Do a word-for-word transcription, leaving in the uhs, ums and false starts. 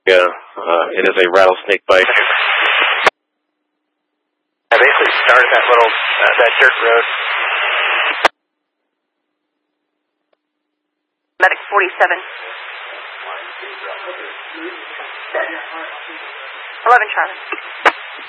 Yeah, uh, it is a rattlesnake bite. I basically started that little, uh, that dirt road. Medic forty-seven. eleven Charlie.